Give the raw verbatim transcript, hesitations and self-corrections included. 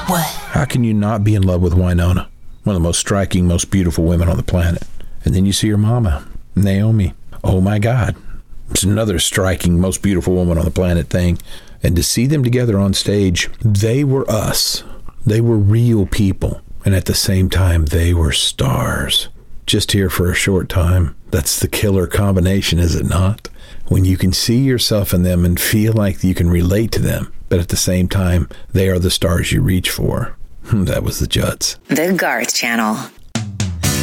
What? How can you not be in love with Winona? One of the most striking, most beautiful women on the planet. And then you see her mama, Naomi. Oh my God. It's another striking, most beautiful woman on the planet thing. And to see them together on stage, they were us. They were real people. And at the same time, they were stars. Just here for a short time. That's the killer combination, is it not? When you can see yourself in them and feel like you can relate to them, but at the same time, they are the stars you reach for. That was the Judds. The Garth Channel.